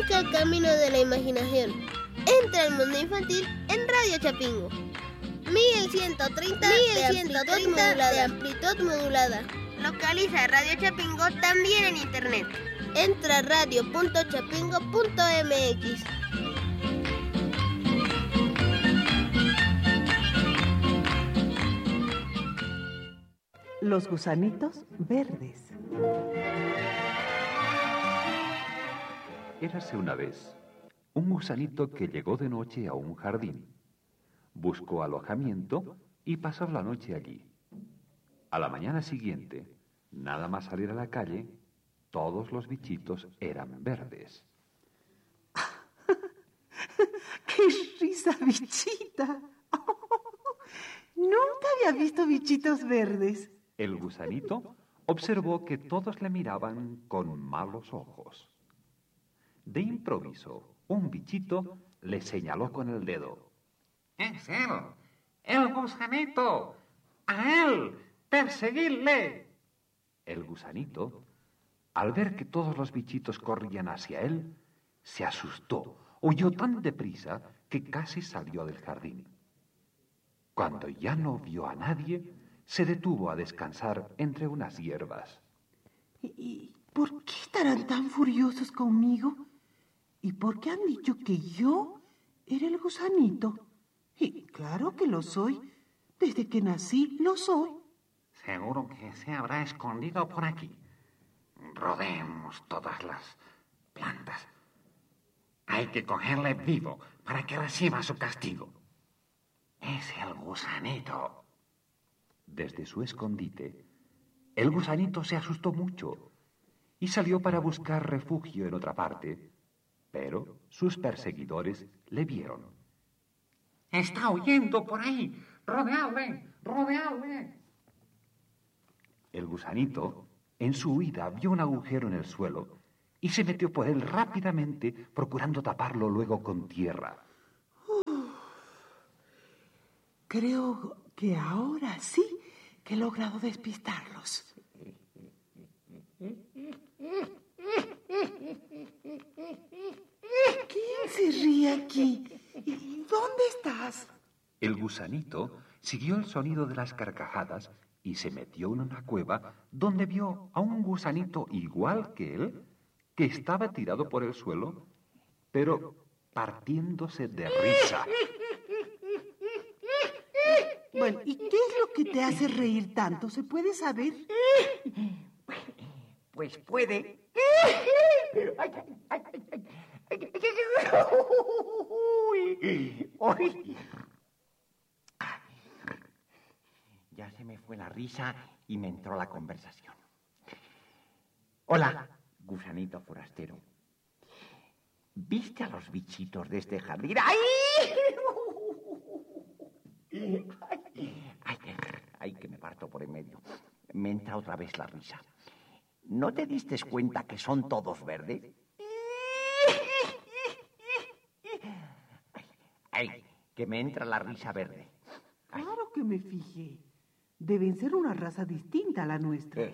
Arranca el camino de la imaginación. Entra al mundo infantil en Radio Chapingo. 1130 de amplitud modulada. Localiza Radio Chapingo también en internet. Entra a radio.chapingo.mx. Los gusanitos verdes. Érase una vez un gusanito que llegó de noche a un jardín. Buscó alojamiento y pasó la noche allí. A la mañana siguiente, nada más salir a la calle, todos los bichitos eran verdes. ¡Qué risa, bichita! Nunca había visto bichitos verdes. El gusanito observó que todos le miraban con malos ojos. De improviso, un bichito le señaló con el dedo. ¡Es él! ¡El gusanito! ¡A él! ¡Perseguidle! El gusanito, al ver que todos los bichitos corrían hacia él, se asustó, huyó tan deprisa que casi salió del jardín. Cuando ya no vio a nadie, se detuvo a descansar entre unas hierbas. ¿Y por qué estarán tan furiosos conmigo? ¿Y por qué han dicho que yo era el gusanito? Y claro que lo soy. Desde que nací lo soy. Seguro que se habrá escondido por aquí. Rodeemos todas las plantas. Hay que cogerle vivo para que reciba su castigo. Es el gusanito. Desde su escondite, el gusanito se asustó mucho y salió para buscar refugio en otra parte, pero sus perseguidores le vieron. ¡Está huyendo por ahí! ¡Rodeadle! ¡Rodeadle! El gusanito, en su huida, vio un agujero en el suelo y se metió por él rápidamente, procurando taparlo luego con tierra. Creo que ahora sí que he logrado despistarlos. ¿Quién se ríe aquí? ¿Y dónde estás? El gusanito siguió el sonido de las carcajadas y se metió en una cueva donde vio a un gusanito igual que él, que estaba tirado por el suelo, pero partiéndose de risa. Bueno, ¿y qué es lo que te hace reír tanto? ¿Se puede saber? Pues puede. Ya se me fue la risa y me entró la conversación. Hola, gusanito forastero. ¿Viste a los bichitos de este jardín? ¡Ay! ¡Ay, que me parto por en medio! Me entra otra vez la risa. ¿No te diste cuenta que son todos verdes? ¡Ay, que me entra la risa verde! Claro que me fijé. Deben ser una raza distinta a la nuestra.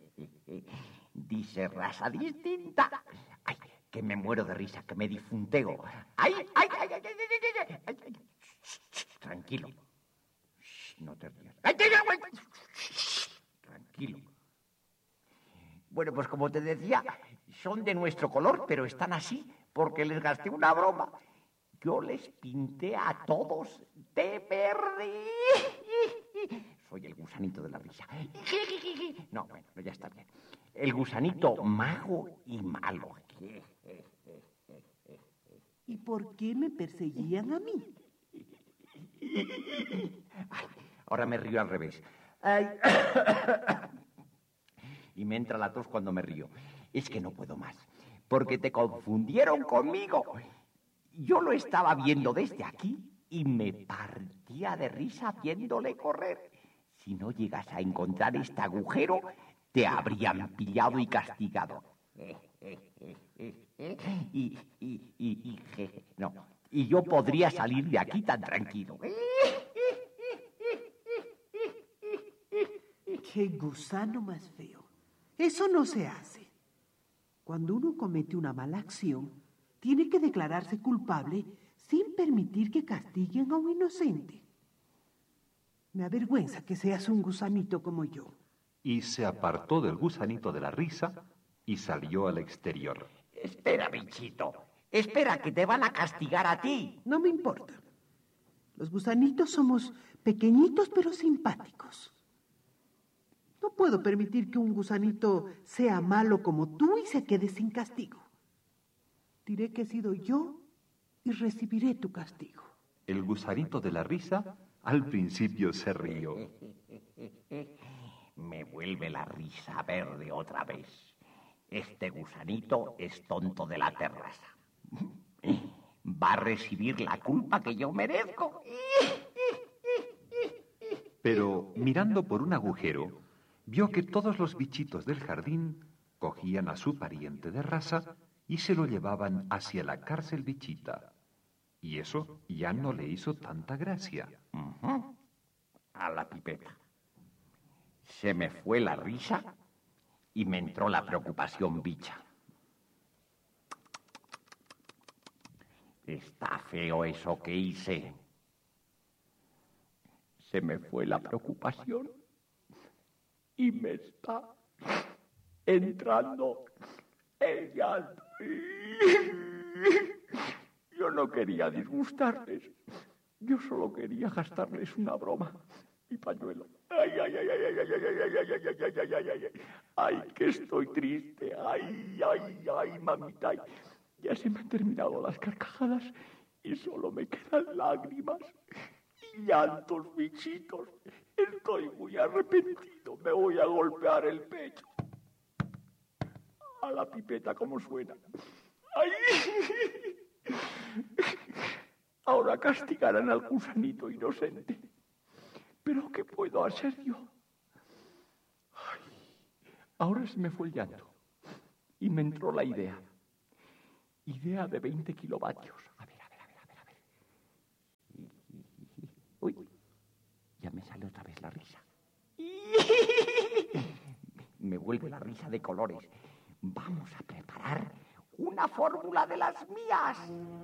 Dice raza distinta. ¡Ay, que me muero de risa, que me difunteo! ¡Ay, ay, ay, ay, ay, ay, ay, ay! Tranquilo. No te rías. ¡Ay, ay, ay, ay! Tranquilo. Bueno, pues como te decía, son de nuestro color, pero están así porque les gasté una broma. Yo les pinté a todos de verde. Soy el gusanito de la risa. No, bueno, ya está bien. El gusanito mago y malo. ¿Y por qué me perseguían a mí? Ay, ahora me río al revés. Ay. Y me entra la tos cuando me río. Es que no puedo más, porque te confundieron conmigo. Yo lo estaba viendo desde aquí y me partía de risa viéndole correr. Si no llegas a encontrar este agujero, te habrían pillado y castigado. Y yo podría salir de aquí tan tranquilo. ¡Qué gusano más feo! Eso no se hace. Cuando uno comete una mala acción, tiene que declararse culpable sin permitir que castiguen a un inocente. Me avergüenza que seas un gusanito como yo. Y se apartó del gusanito de la risa y salió al exterior. Espera, bichito. Espera, que te van a castigar a ti. No me importa. Los gusanitos somos pequeñitos pero simpáticos. No puedo permitir que un gusanito sea malo como tú y se quede sin castigo. Diré que he sido yo y recibiré tu castigo. El gusanito de la risa al principio se rió. Me vuelve la risa verde otra vez. Este gusanito es tonto de la terraza. Va a recibir la culpa que yo merezco. Pero mirando por un agujero, vio que todos los bichitos del jardín cogían a su pariente de raza y se lo llevaban hacia la cárcel bichita. Y eso ya no le hizo tanta gracia. A la pipeta. Se me fue la risa y me entró la preocupación bicha. Está feo eso que hice. Se me fue la preocupación y me está entrando el llanto. Yo no quería disgustarles. Yo solo quería gastarles una broma. Mi pañuelo. Ay, ay, ay, ay, ay, ay, ay, ay, ay, ay, ay, ay, ay, ay, ay, ay, que estoy triste. Ay, ay, ay, mamita. Ay. Ya se me han terminado las carcajadas y solo me quedan lágrimas y llantos, bichitos. Estoy muy arrepentido. Me voy a golpear el pecho. A la pipeta como suena. ¡Ay! Ahora castigarán al gusanito inocente. ¿Pero qué puedo hacer yo? Ay, ahora se me fue el llanto y me entró la idea. Idea de 20 kilovatios. A ver. Uy, ya me sale otra vez la risa. Me vuelve la risa de colores. Vamos a preparar una fórmula de las mías.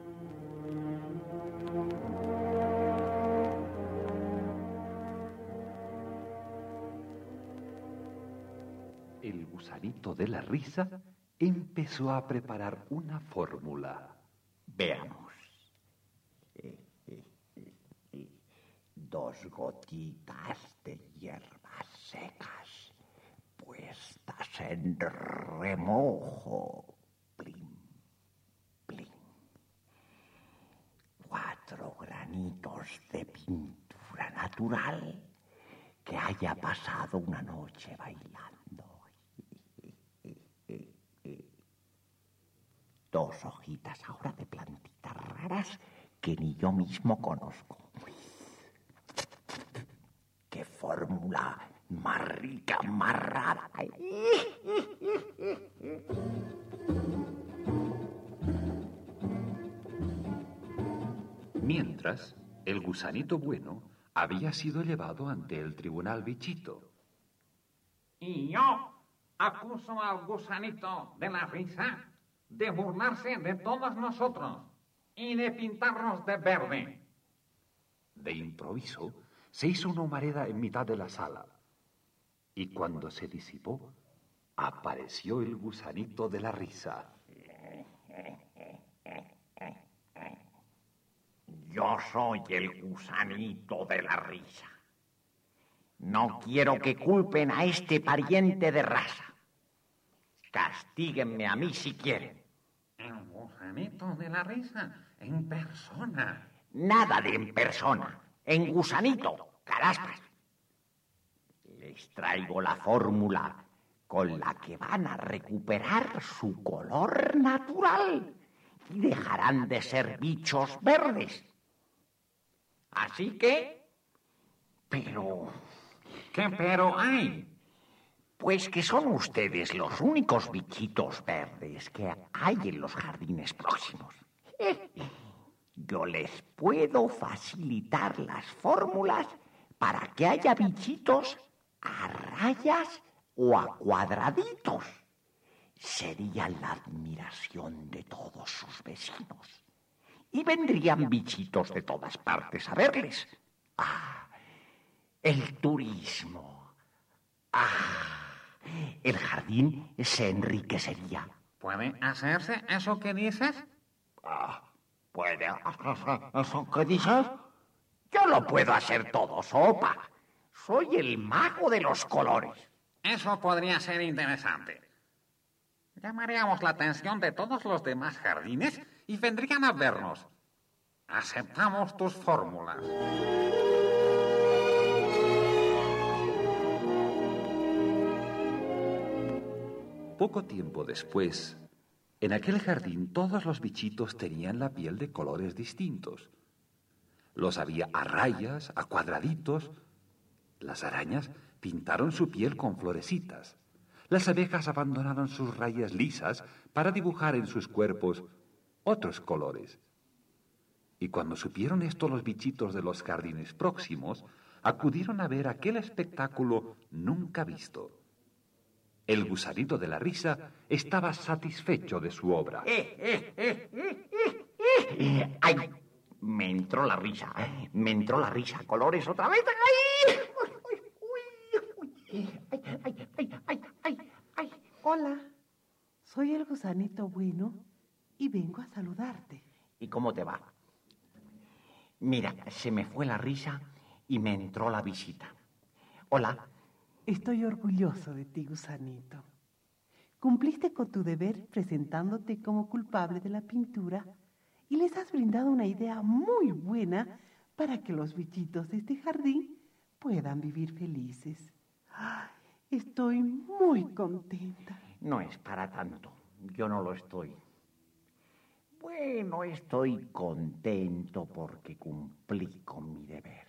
El gusanito de la risa empezó a preparar una fórmula. Veamos. 2 gotitas de hierbas secas puestas en remojo. Plim, plim. 4 granitos de pintura natural que haya pasado una noche bailando. 2 hojitas ahora de plantitas raras que ni yo mismo conozco. ¡Qué fórmula más rica, más rara! Mientras, el gusanito bueno había sido llevado ante el tribunal bichito. Y yo acuso al gusanito de la risa de burlarse de todos nosotros y de pintarnos de verde. De improviso, se hizo una humareda en mitad de la sala. Y cuando se disipó, apareció el gusanito de la risa. Yo soy el gusanito de la risa. No quiero que culpen a este pariente de raza. Castíguenme a mí si quieren. El gusanito de la risa, en persona. Nada de en persona. En gusanito, caraspas. Les traigo la fórmula con la que van a recuperar su color natural y dejarán de ser bichos verdes. Así que... Pero... ¿Qué pero hay? Pues que son ustedes los únicos bichitos verdes que hay en los jardines próximos. Yo les puedo facilitar las fórmulas para que haya bichitos a rayas o a cuadraditos. sería la admiración de todos sus vecinos. Y vendrían bichitos de todas partes a verles. ¡Ah! El turismo. ¡Ah! El jardín se enriquecería. ¿Puede hacerse eso que dices? ¿Puede hacerse eso que dices? Yo lo puedo hacer todo, sopa. Soy el mago de los colores. Eso podría ser interesante. Llamaríamos la atención de todos los demás jardines y vendrían a vernos. Aceptamos tus fórmulas. Poco tiempo después, en aquel jardín todos los bichitos tenían la piel de colores distintos. Los había a rayas, a cuadraditos. Las arañas pintaron su piel con florecitas. Las abejas abandonaron sus rayas lisas para dibujar en sus cuerpos otros colores. Y cuando supieron esto los bichitos de los jardines próximos, acudieron a ver aquel espectáculo nunca visto. El gusanito de la risa estaba satisfecho de su obra. ¡Ay! Me entró la risa. Me entró la risa. Colores otra vez. ¡Ay! ¡Ay! Hola, soy el gusanito bueno y vengo a saludarte. ¿Y cómo te va? Mira, se me fue la risa y me entró la visita. Hola. Estoy orgulloso de ti, gusanito. Cumpliste con tu deber presentándote como culpable de la pintura y les has brindado una idea muy buena para que los bichitos de este jardín puedan vivir felices. Estoy muy contenta. No es para tanto. Yo no lo estoy. Bueno, estoy contento porque cumplí con mi deber.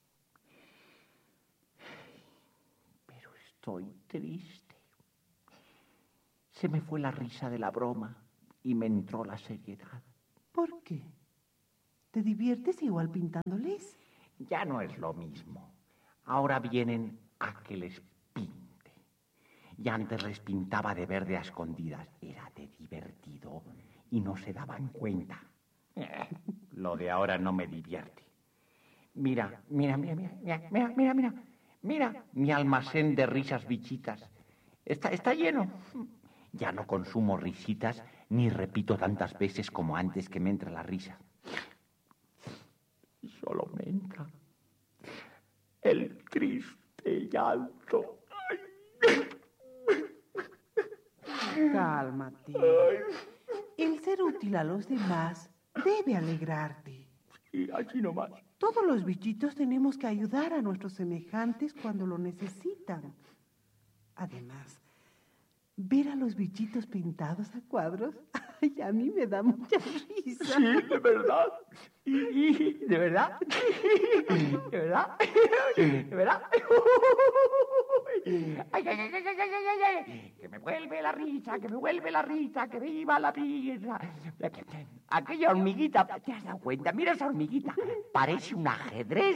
Pero estoy triste. Se me fue la risa de la broma y me entró la seriedad. ¿Por qué? ¿Te diviertes igual pintándoles? Ya no es lo mismo. Ahora vienen a que les pinte. Y antes les pintaba de verde a escondidas. Era de divertido y no se daban cuenta. Lo de ahora no me divierte. Mira mi almacén de risas bichitas. Está lleno. Ya no consumo risitas ni repito tantas veces como antes que me entra la risa. Solo me entra el triste llanto. Cálmate. El ser útil a los demás debe alegrarte. Y así nomás. Todos los bichitos tenemos que ayudar a nuestros semejantes cuando lo necesitan. Además, ver a los bichitos pintados a cuadros, ay, a mí me da mucha risa. Sí, de verdad. ¿De verdad? ¿De verdad? ¿De verdad? ¡Ay! Que me vuelve la risa, que me vuelve la risa, que viva la risa. Aquella hormiguita, ¿te has dado cuenta? Mira esa hormiguita, parece un ajedrez.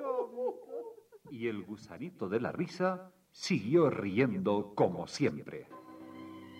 Y el gusanito de la risa siguió riendo como siempre.